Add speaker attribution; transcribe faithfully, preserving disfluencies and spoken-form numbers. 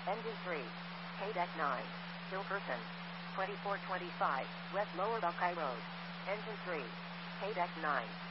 Speaker 1: Engine three. K deck nine. Hilkerson. twenty-four twenty-five, West Lower Buckeye Road. Engine three. K deck nine.